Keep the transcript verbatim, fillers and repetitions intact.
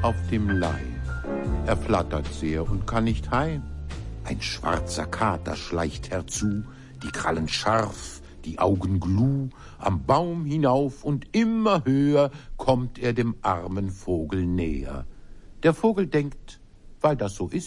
auf dem Leib. Er flattert sehr und kann nicht heim. Ein schwarzer Kater schleicht herzu, die Krallen scharf, die Augen gluh, am Baum hinauf und immer höher kommt er dem armen Vogel näher. Der Vogel denkt, weil das so ist,